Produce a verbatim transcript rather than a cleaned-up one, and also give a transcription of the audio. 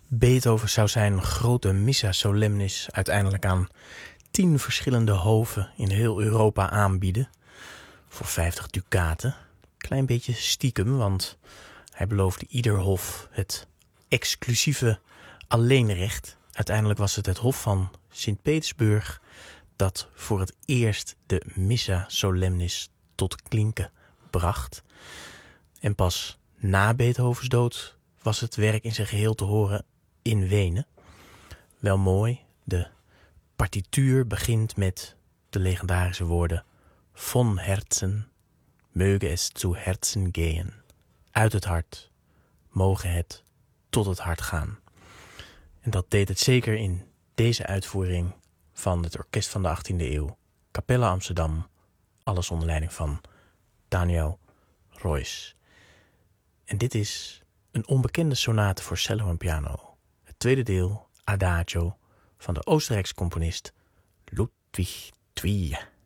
Beethoven zou zijn grote Missa Solemnis uiteindelijk aan tien verschillende hoven in heel Europa aanbieden. Voor vijftig dukaten. Klein beetje stiekem, want hij beloofde ieder hof het exclusieve alleenrecht. Uiteindelijk was het het hof van Sint-Petersburg dat voor het eerst de Missa Solemnis tot klinken bracht. En pas na Beethovens dood was het werk in zijn geheel te horen in Wenen. Wel mooi, de partituur begint met de legendarische woorden von Herzen, möge es zu Herzen gehen. Uit het hart, mogen het tot het hart gaan. En dat deed het zeker in deze uitvoering van het orkest van de achttiende eeuw. Capella Amsterdam, alles onder leiding van Daniel Roys. En dit is een onbekende sonate voor cello en piano. Het tweede deel, Adagio, van de Oostenrijkse componist Ludwig Thuille.